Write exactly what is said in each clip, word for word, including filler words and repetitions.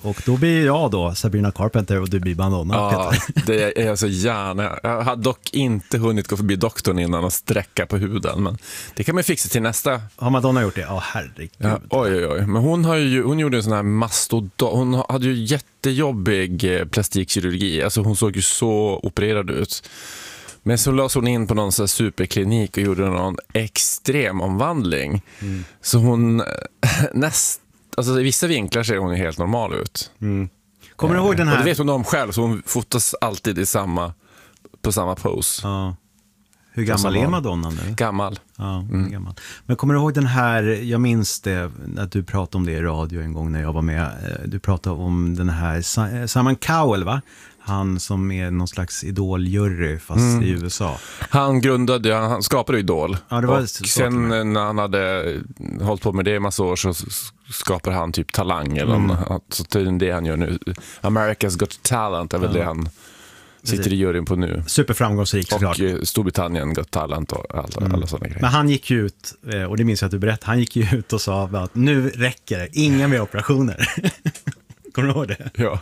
Och då blir jag då Sabrina Carpenter och du blir Madonna. Ja, det är jag så gärna. Jag har dock inte hunnit gå förbi doktorn innan och sträcka på huden, men det kan man fixa till nästa. Har Madonna gjort det? Ja, herregud. Ja, oj, oj, oj. Men hon, har ju, hon gjorde en sån här mastodon. Hon hade ju jättejobbig plastikkirurgi. Alltså hon såg ju så opererad ut. Men så lades hon in på någon sån här superklinik och gjorde någon extrem omvandling. Mm. Så hon näst, alltså i vissa vinklar ser hon ju helt normal ut. Mm. Kommer du ihåg den här? Och det vet hon om själv, så hon fotas alltid i samma, på samma pose. Ja. Hur gammal är Madonna nu? Gammal. Ja, mm. gammal. Men kommer du ihåg den här, jag minns det när du pratade om det i radio en gång när jag var med. Du pratade om den här Simon Cowell, va? Han som är någon slags idoljury fast mm. i U S A. Han grundade, han skapade Idol. Ja, det var och sen när han hade hållit på med det i massa år så skapade han typ Talang eller mm. något. Så det är det han gör nu. America's Got Talent är väl ja. det han sitter i juryn på nu. Superframgångsrik såklart. Och Storbritannien Got Talent och alla, mm. alla sådana grejer. Men han gick ju ut, och det minns jag att du berättade, han gick ju ut och sa att nu räcker det, inga mer operationer. Kommer du ihåg det? Ja.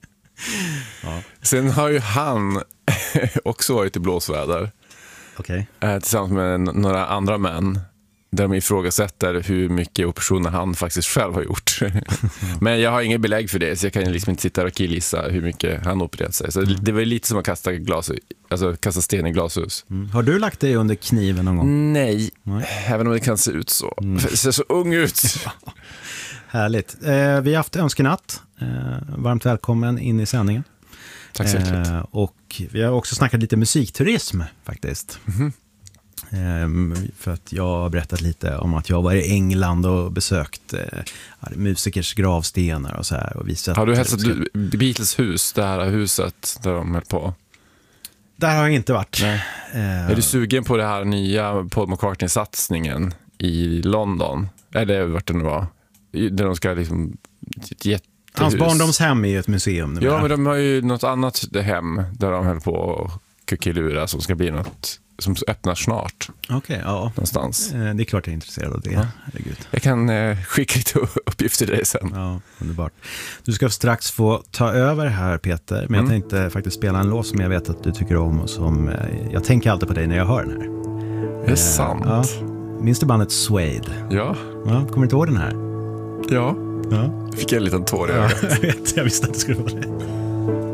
Ja. Sen har ju han också varit i blåsväder. Okay. Tillsammans med några andra män. Där de ifrågasätter hur mycket operationer han faktiskt själv har gjort. Men jag har inget belägg för det, så jag kan liksom inte sitta och killgissa hur mycket han opererat sig. Så det var lite som att kasta, glas, alltså kasta sten i glashus. Mm. Har du lagt dig under kniven någon gång? Nej, Nej. Även om det kan se ut så. Mm. Det ser så ung ut. Härligt. Eh, vi har haft önskenatt. Eh, varmt välkommen in i sändningen. Tack så mycket. Eh, och vi har också snackat lite musikturism faktiskt. Mm-hmm. Eh, för att jag har berättat lite om att jag var i England och besökt eh, musikers gravstenar och så här. Och visat. Har du hälsat du, Beatles hus, det här huset där de höll på? Där har jag inte varit. Nej. Eh, är du sugen på det här nya Paul McCartney-satsningen i London? Eller vart det nu var? Där de ska liksom ett jättehus. Hans barndomshem är ju ett museum nu. Ja, men de har ju något annat hem där de höll på att kuckelura som ska bli något som öppnar snart. Okej, okay, ja. Någonstans. Det är klart jag är intresserad av det. Ja. Herregud. Jag kan eh, skicka lite uppgifter till dig sen. Ja, underbart. Du ska strax få ta över här, Peter. Men mm. jag tänkte faktiskt spela en låt som jag vet att du tycker om och som eh, jag tänker alltid på dig när jag hör den här. Det är eh, sant. Ja. Minns du bandet Suede? Ja. Ja. Kommer du inte ihåg den här? Ja. Ja. Fick jag en liten tår i ögat. Ja, jag vet, jag visste att det skulle vara det.